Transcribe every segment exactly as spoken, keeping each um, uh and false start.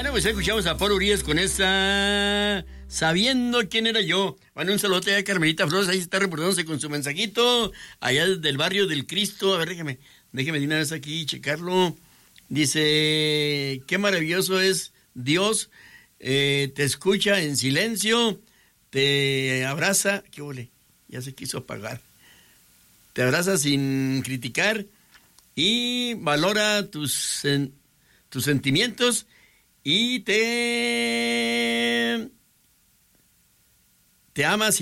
Bueno, pues escuchamos a Paul Urias con esa Sabiendo quién era yo. Bueno, un saludote a Carmelita Flores, ahí está reportándose con su mensajito, allá del barrio del Cristo. A ver, déjeme, déjeme de una vez aquí checarlo. Dice, qué maravilloso es Dios, eh, te escucha en silencio, te abraza, qué ole, ya se quiso apagar. Te abraza sin criticar y valora tus, en, tus sentimientos y te, te ama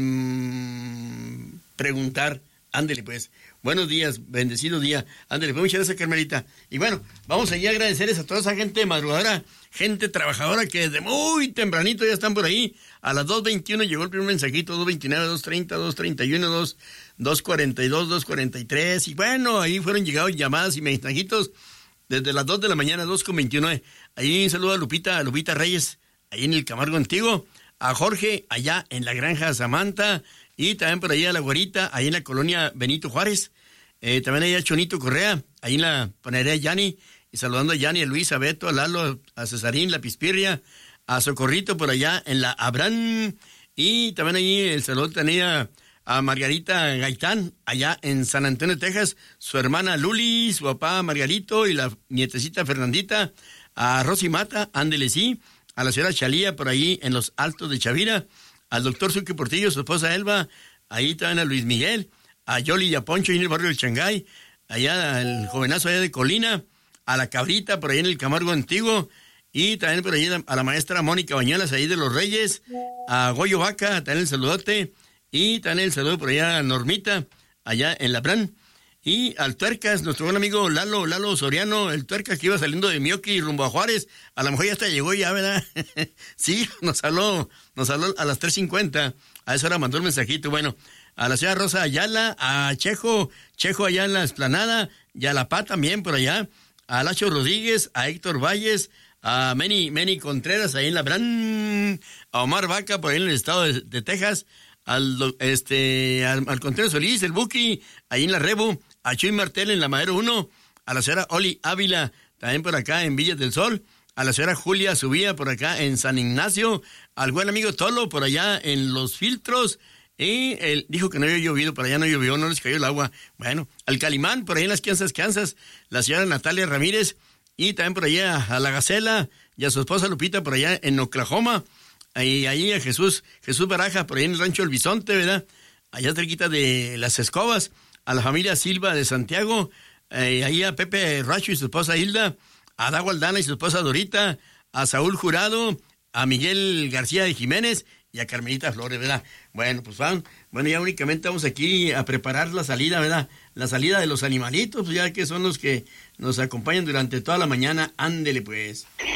sin preguntar. Ándele pues. Buenos días, bendecido día. Ándele, pues muchas gracias, Carmelita. Y bueno, vamos allá a agradecerles a toda esa gente madrugadora, gente trabajadora que desde muy tempranito ya están por ahí. A las dos veintiuno llegó el primer mensajito, dos veintinueve, dos treinta, dos treinta y uno, dos cuarenta y dos, dos cuarenta y tres. Y bueno, ahí fueron llegados llamadas y mensajitos desde las dos de la mañana, dos con veintinueve. Ahí un saludo a Lupita, a Lupita Reyes, ahí en el Camargo Antiguo. A Jorge, allá en la Granja Samantha. Y también por ahí a la Güerita, ahí en la colonia Benito Juárez. Eh, también ahí a Chonito Correa, ahí en la panadería Yanni. Y saludando a Yanni, a Luis, a Beto, a Lalo, a Cesarín, la Pispirria. A Socorrito por allá en la Abrán. Y también ahí el saludo tenía a Margarita Gaitán, allá en San Antonio, Texas. Su hermana Luli, su papá Margarito y la nietecita Fernandita. A Rosy Mata, ándele sí. A la señora Chalía por ahí en los Altos de Chavira. Al doctor Suque Portillo, su esposa Elba, ahí también a Luis Miguel, a Yoli y a Poncho ahí en el barrio del Changay, allá al jovenazo allá de Colina, a la Cabrita por ahí en el Camargo Antiguo, y también por ahí a la maestra Mónica Bañuelas ahí de Los Reyes, a Goyo Vaca, también el saludote, y también el saludo por allá a Normita, allá en La Bran, y al Tuercas, nuestro buen amigo Lalo, Lalo Soriano, el Tuercas que iba saliendo de Mioqui rumbo a Juárez, a lo mejor ya hasta llegó ya, ¿verdad? Sí, nos habló, nos habló a las tres cincuenta, a esa hora mandó el mensajito. Bueno, a la señora Rosa Ayala, a Chejo, Chejo allá en la Esplanada, y a La Paz también por allá, a Lacho Rodríguez, a Héctor Valles, a Meni, Meni Contreras ahí en La Bran, a Omar Vaca por ahí en el estado de, de Texas, al este al, al Contreras Solís, el Buki, ahí en la Rebu, a Chuy Martel en la Madero uno, a la señora Oli Ávila, también por acá en Villas del Sol, a la señora Julia Subía por acá en San Ignacio, al buen amigo Tolo por allá en Los Filtros, y él dijo que no había llovido, por allá no llovió, no les cayó el agua. Bueno, al Calimán, por ahí en las Kansas, Kansas, la señora Natalia Ramírez, y también por allá a la Gacela, y a su esposa Lupita por allá en Oklahoma, y ahí a Jesús, Jesús Baraja, por ahí en el rancho El Bisonte, ¿verdad? Allá cerquita de Las Escobas, a la familia Silva de Santiago, eh, ahí a Pepe Racho y su esposa Hilda, a Dago Aldana y su esposa Dorita, a Saúl Jurado, a Miguel García de Jiménez y a Carmelita Flores, ¿verdad? Bueno, pues van, bueno, ya únicamente vamos aquí a preparar la salida, ¿verdad? La salida de los animalitos, ya que son los que nos acompañan durante toda la mañana. Ándele, pues.